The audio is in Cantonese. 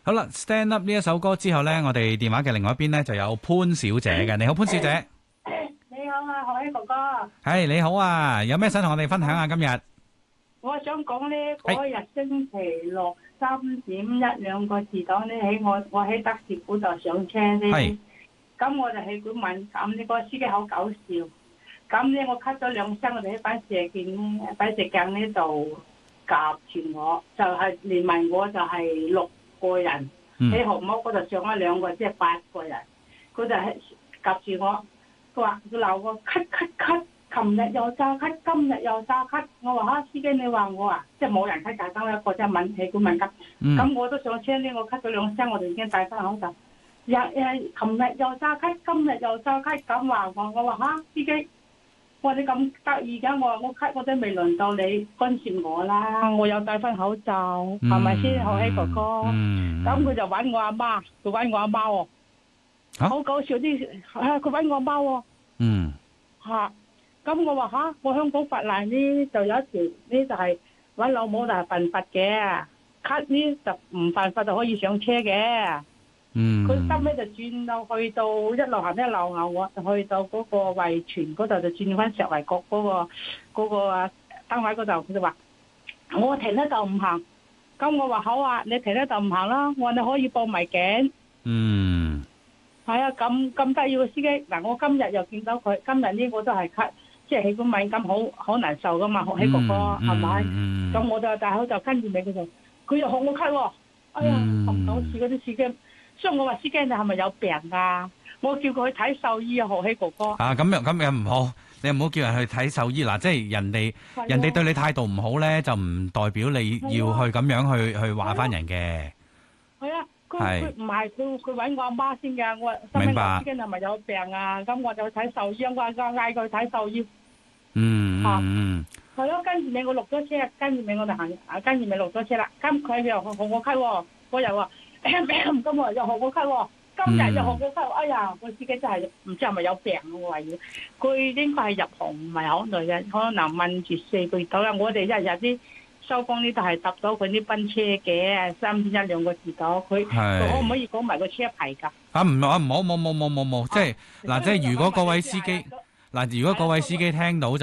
好啦 ，Stand Up 呢一首歌之後咧，我哋電話嘅另外一邊咧就有潘小姐嘅。你好，潘小姐。 你好啊，何希哥哥。 係你好啊，有咩想同我哋分享啊？今日我想講咧，嗰日星期六3:1-2個字檔咧，我喺德士古道上車咧，咁我就氣管敏感，呢個司機好搞笑。咁咧我咳咗2聲，我哋喺擺射鏡呢度夾住我，就係連埋我就係6個人喺紅屋嗰度上咗2個，即係8個人。佢就係夾住我，佢話佢鬧我咳咳咳，琴日又炸咳，今日又炸咳。我話司機你話我啊，即係冇人咳，就得一個即係氣管敏感。咁我都上車呢，我咳咗2聲，我哋已經戴翻口罩。琴日又炸咳，今日又炸咳，咁話我話司機。我話你咁得意㗎，我話我咳我都未輪到你干涉我啦，我有戴翻口罩，係咪先？何希哥哥，咁佢就揾我阿媽，佢揾我阿媽喎，好搞笑啲，佢揾我阿媽喎，咁我話我香港法例呢就有一條呢就係揾老母就係犯法嘅，咳呢就唔犯法就可以上車嘅。佢收尾就轉到去到一路行一路牛啊，去到嗰個惠泉嗰度就轉翻石圍角嗰個單位嗰度，佢就話我停喺度唔行，咁我話好啊，你停喺度唔行啦，我話你可以報埋警。係啊，咁得意嘅司機，嗱我今日又見到佢，今日呢個都係咳，即係氣管敏感，好難受噶嘛，學起哥哥係咪？咁我就戴口罩跟住你佢又學我咳喎，哎呀咁搞事嗰啲司機。所以我話司機你係咪有病啊？我叫佢去睇獸醫啊，何希哥哥。咁又唔好，你唔好叫人去睇獸醫嗱，即係人哋對你態度唔好咧，就唔代表你要去咁樣去話翻人嘅。 係啊，佢唔係佢揾我阿媽先㗎，我話明白。 司機係咪有病啊？咁我就去睇獸醫，我嗌佢去睇獸醫。係咯，跟住尾我落咗車，跟住尾我就行，跟住尾落咗車啦。咁佢又學我咳喎，我又話。咁今日又學我咳喎，今日又學我咳，哎呀，個司機真係唔知係咪有病啊！我話要，佢應該係入行唔係好耐嘅，可能問住4個月到啦。我哋日日啲收工呢都係搭到佢啲賓車嘅，3:1-2個字到，佢可唔可以講埋個車牌㗎？ 唔好，即係嗱，即係如果各位司機聽到就。